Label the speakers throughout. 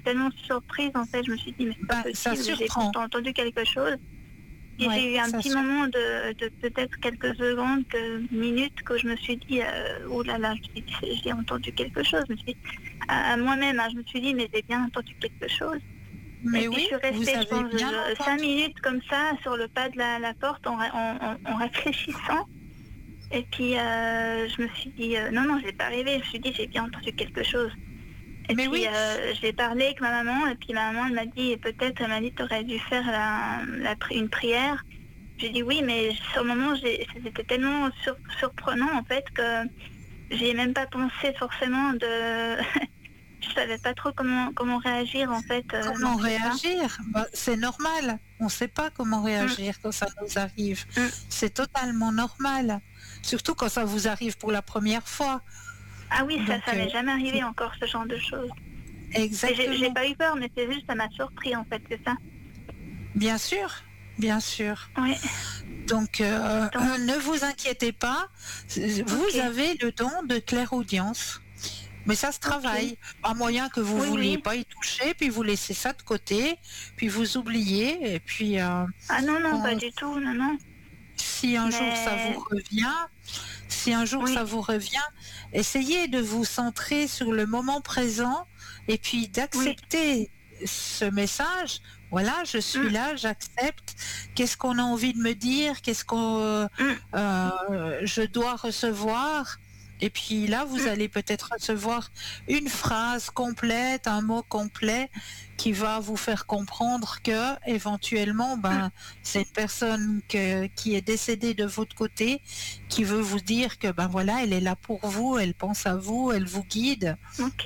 Speaker 1: tellement surprise en fait. Je me suis dit mais c'est pas
Speaker 2: Ça
Speaker 1: possible, j'ai
Speaker 2: surprend.
Speaker 1: pourtant entendu quelque chose. Et
Speaker 2: Ouais,
Speaker 1: j'ai eu un
Speaker 2: ça
Speaker 1: petit moment de peut-être quelques secondes, minutes, que je me suis dit, oh là là, j'ai entendu quelque chose. Je me suis dit, à moi-même, je me suis dit, mais j'ai bien entendu quelque chose.
Speaker 2: Mais
Speaker 1: Et puis
Speaker 2: oui,
Speaker 1: je suis
Speaker 2: vous
Speaker 1: restée, je
Speaker 2: avez
Speaker 1: pense,
Speaker 2: bien
Speaker 1: 5
Speaker 2: entendu.
Speaker 1: minutes comme ça, sur le pas de la porte, en réfléchissant. Et puis je me suis dit, non, j'ai pas rêvé. Je me suis dit, j'ai bien entendu quelque chose. Et
Speaker 2: Mais
Speaker 1: puis
Speaker 2: oui,
Speaker 1: j'ai parlé avec ma maman, et puis ma maman elle m'a dit, tu aurais dû faire une prière. J'ai dit oui, mais sur le moment, c'était tellement surprenant en fait que j'ai même pas pensé forcément de... Je savais pas trop comment réagir en fait.
Speaker 2: comment
Speaker 1: Donc c'est ça.
Speaker 2: réagir? C'est normal. On ne sait pas comment
Speaker 1: Mm,
Speaker 2: réagir quand ça nous arrive.
Speaker 1: mm.
Speaker 2: C'est totalement normal. Surtout quand ça vous arrive pour la première fois.
Speaker 1: Ah oui,
Speaker 2: Donc,
Speaker 1: ça m'est jamais arrivé encore, ce genre de choses. Et j'ai
Speaker 2: exactement.
Speaker 1: pas eu peur, mais c'est juste, ça m'a surpris en fait, c'est ça.
Speaker 2: Bien sûr, bien sûr.
Speaker 1: Oui,
Speaker 2: Donc,
Speaker 1: donc,
Speaker 2: ne vous inquiétez pas.
Speaker 1: ok,
Speaker 2: Vous avez le don de clairaudience. Mais ça se
Speaker 1: ok.
Speaker 2: travaille. À moyen que vous ne
Speaker 1: Oui,
Speaker 2: vouliez
Speaker 1: oui.
Speaker 2: pas y toucher, puis vous laissez ça de côté, puis vous oubliez, et puis
Speaker 1: Ah non, non, pas
Speaker 2: quand-
Speaker 1: du tout, non, non.
Speaker 2: si un jour ça vous
Speaker 1: Mais
Speaker 2: revient, si un jour
Speaker 1: oui,
Speaker 2: ça vous revient, essayez de vous centrer sur le moment présent et puis
Speaker 1: oui.
Speaker 2: d'accepter ce message. Voilà, je suis
Speaker 1: Mm,
Speaker 2: là, j'accepte. Qu'est-ce qu'on a envie de me dire? Qu'est-ce qu'on
Speaker 1: mm,
Speaker 2: je dois recevoir? Et puis là, vous
Speaker 1: mm,
Speaker 2: allez peut-être recevoir une phrase complète, un mot complet qui va vous faire comprendre que éventuellement,
Speaker 1: mm.
Speaker 2: c'est une personne qui est décédée de votre côté, qui veut vous dire que voilà, elle est là pour vous, elle pense à vous, elle vous guide.
Speaker 1: Ok,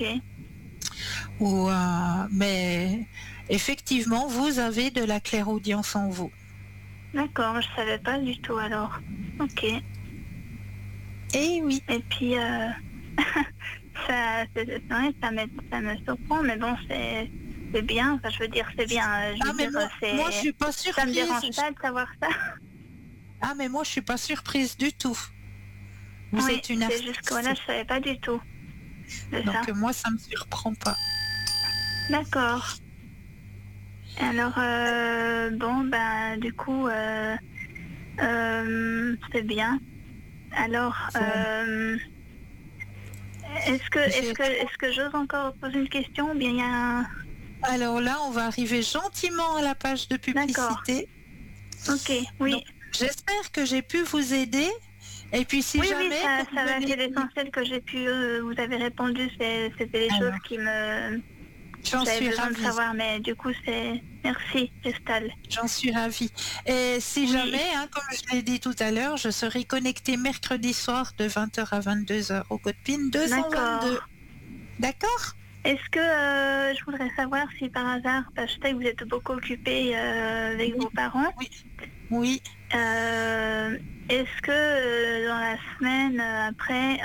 Speaker 2: Mais effectivement, vous avez de la clairaudience en vous.
Speaker 1: d'accord, je savais pas du tout alors. Ok.
Speaker 2: Eh oui.
Speaker 1: Et puis, ouais, ça me surprend, mais bon, c'est bien. Enfin, je veux dire, c'est bien. Je
Speaker 2: Ah
Speaker 1: veux
Speaker 2: mais
Speaker 1: dire,
Speaker 2: moi je suis pas
Speaker 1: ça me
Speaker 2: surprise.
Speaker 1: dérange pas de savoir ça.
Speaker 2: Ah mais moi je suis pas surprise du tout. Vous
Speaker 1: Oui,
Speaker 2: êtes une
Speaker 1: c'est juste que
Speaker 2: artiste,
Speaker 1: voilà, je savais pas du tout de ça.
Speaker 2: donc moi ça me surprend pas.
Speaker 1: D'accord. Alors, bon, ben, du coup, c'est bien. Alors,
Speaker 2: Bon, j'ai-
Speaker 1: est-ce que j'ose encore poser une question ou bien il y a un...
Speaker 2: alors là, on va arriver gentiment à la page de
Speaker 1: D'accord.
Speaker 2: publicité.
Speaker 1: Ok,
Speaker 2: Donc,
Speaker 1: oui.
Speaker 2: j'espère que j'ai pu vous aider. Et puis, si
Speaker 1: Oui, oui,
Speaker 2: jamais,
Speaker 1: ça,
Speaker 2: comme
Speaker 1: ça va,
Speaker 2: je
Speaker 1: c'est
Speaker 2: l'ai dit,
Speaker 1: l'essentiel que j'ai pu, vous avez répondu, c'était les choses
Speaker 2: alors,
Speaker 1: qui me...
Speaker 2: j'en
Speaker 1: J'avais
Speaker 2: suis
Speaker 1: besoin de
Speaker 2: ravie.
Speaker 1: savoir, mais du coup, c'est... Merci, Cristal.
Speaker 2: J'en suis ravie. Et si
Speaker 1: Oui,
Speaker 2: jamais, comme je l'ai dit tout à l'heure, je serai connectée mercredi soir de 20h à 22h au code PIN 222.
Speaker 1: d'accord.
Speaker 2: D'accord?
Speaker 1: Est-ce que je voudrais savoir si par hasard, parce que je sais que vous êtes beaucoup occupé avec
Speaker 2: Oui,
Speaker 1: vos parents,
Speaker 2: oui, oui.
Speaker 1: est-ce que dans la semaine après,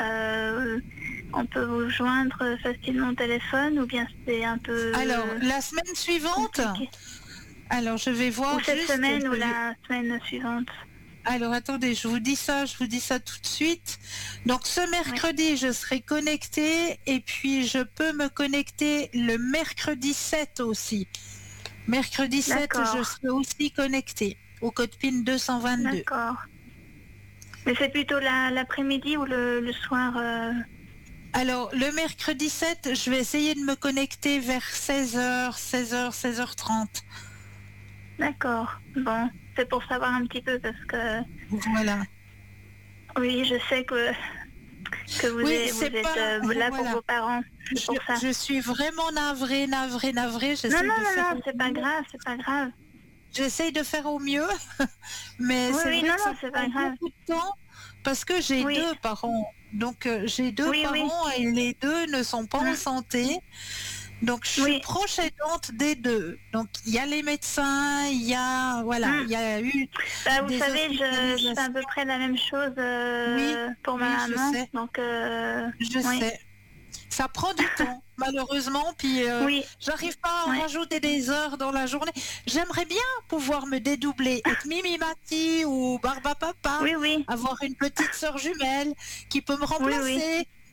Speaker 1: on peut vous joindre facilement au téléphone ou bien c'est un
Speaker 2: Alors,
Speaker 1: peu
Speaker 2: la semaine suivante,
Speaker 1: compliqué?
Speaker 2: alors je vais
Speaker 1: Ou
Speaker 2: voir
Speaker 1: cette
Speaker 2: juste.
Speaker 1: semaine ou la semaine suivante?
Speaker 2: Alors attendez, je vous dis ça tout de suite. Donc ce
Speaker 1: Oui,
Speaker 2: mercredi, je serai connectée et puis je peux me connecter le mercredi 7 aussi. Mercredi 7, je
Speaker 1: d'accord,
Speaker 2: serai aussi connectée au code PIN 222.
Speaker 1: d'accord. Mais c'est plutôt l'après-midi ou le soir
Speaker 2: Alors le mercredi 7, je vais essayer de me connecter vers 16h, 16h, 16h30.
Speaker 1: D'accord, bon, c'est pour savoir un petit peu parce que
Speaker 2: Voilà.
Speaker 1: oui, je sais que
Speaker 2: Oui,
Speaker 1: vous
Speaker 2: c'est
Speaker 1: êtes
Speaker 2: pas...
Speaker 1: là pour
Speaker 2: Voilà.
Speaker 1: vos parents, c'est pour ça.
Speaker 2: Je suis vraiment navrée, navrée, navrée.
Speaker 1: Non,
Speaker 2: J'essaye
Speaker 1: non,
Speaker 2: de
Speaker 1: non,
Speaker 2: faire
Speaker 1: non,
Speaker 2: au
Speaker 1: c'est pas
Speaker 2: mieux.
Speaker 1: grave, c'est pas grave.
Speaker 2: J'essaye de faire au mieux, mais
Speaker 1: Oui,
Speaker 2: c'est
Speaker 1: oui,
Speaker 2: vrai
Speaker 1: non,
Speaker 2: que ça
Speaker 1: non, c'est
Speaker 2: prend
Speaker 1: pas grave.
Speaker 2: beaucoup de temps parce que j'ai
Speaker 1: Oui,
Speaker 2: deux parents. Donc j'ai deux
Speaker 1: oui, oui,
Speaker 2: parents et les deux ne sont pas en
Speaker 1: mm,
Speaker 2: santé. Donc je suis
Speaker 1: oui,
Speaker 2: proche aidante des deux. Donc il y a les médecins, il y a voilà,
Speaker 1: mm.
Speaker 2: il y a eu
Speaker 1: Bah, vous
Speaker 2: des
Speaker 1: savez, je fais à
Speaker 2: hospitalisations.
Speaker 1: peu près la même chose
Speaker 2: Oui,
Speaker 1: pour
Speaker 2: oui,
Speaker 1: ma maman, donc
Speaker 2: je
Speaker 1: oui,
Speaker 2: sais. Ça prend du temps, malheureusement, puis
Speaker 1: oui,
Speaker 2: j'arrive pas à en
Speaker 1: oui,
Speaker 2: rajouter des heures dans la journée. J'aimerais bien pouvoir me dédoubler, être Mimi Mati ou Barba Papa,
Speaker 1: oui, oui,
Speaker 2: avoir une petite sœur jumelle qui peut me
Speaker 1: oui, oui,
Speaker 2: remplacer.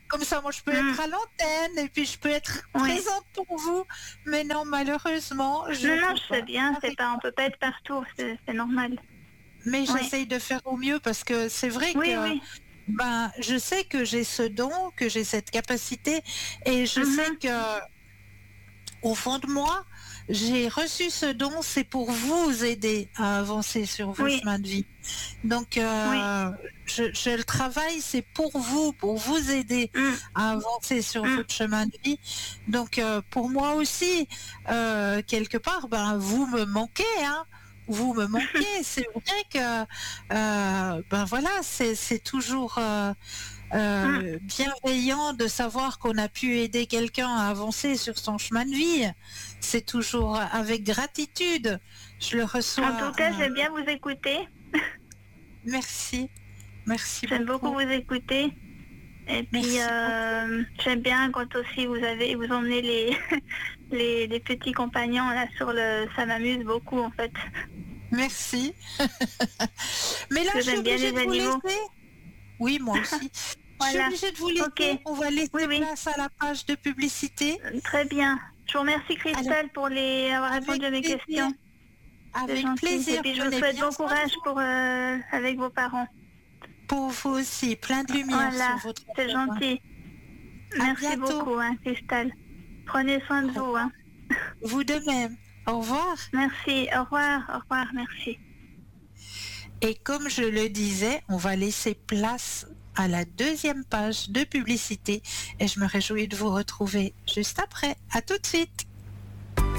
Speaker 2: Comme ça, moi, je peux être à l'antenne et puis je peux être présente pour vous. Mais non, malheureusement, je
Speaker 1: Non,
Speaker 2: peux
Speaker 1: je sais bien, on peut pas être partout, c'est normal.
Speaker 2: Mais j'essaye de faire au mieux parce que c'est vrai que ben, je sais que j'ai ce don, que j'ai cette capacité et je sais que au fond de moi, j'ai reçu ce don, c'est pour vous aider à avancer sur vos chemins de vie. Donc, je le travaille, c'est pour vous aider à avancer sur votre chemin de vie. Donc, pour moi aussi, quelque part, ben, vous me manquez, hein. Vous me manquez. C'est vrai que, ben voilà, c'est toujours bienveillant de savoir qu'on a pu aider quelqu'un à avancer sur son chemin de vie. C'est toujours avec gratitude. Je le reçois.
Speaker 1: En tout cas, j'aime bien vous écouter.
Speaker 2: Merci. Merci
Speaker 1: J'aime
Speaker 2: beaucoup.
Speaker 1: beaucoup vous écouter. Et puis, j'aime bien quand aussi vous emmenez les petits compagnons là ça m'amuse beaucoup en fait.
Speaker 2: Merci. Mais là, je suis obligée de vous laisser. Oui, moi aussi. Je suis obligée de vous laisser. Okay. On va laisser place à la page de publicité.
Speaker 1: Très bien. Je vous remercie Christelle pour avoir répondu à mes questions.
Speaker 2: Avec plaisir.
Speaker 1: Et puis je vous souhaite bon courage avec vos parents.
Speaker 2: Pour vous aussi, plein de lumière sur votre
Speaker 1: c'est gentil. Merci beaucoup, Christelle. Prenez soin de vous.
Speaker 2: Vous de même. Au revoir.
Speaker 1: Merci. Au revoir. Merci.
Speaker 2: Et comme je le disais, on va laisser place à la deuxième page de publicité et je me réjouis de vous retrouver juste après. À tout de suite.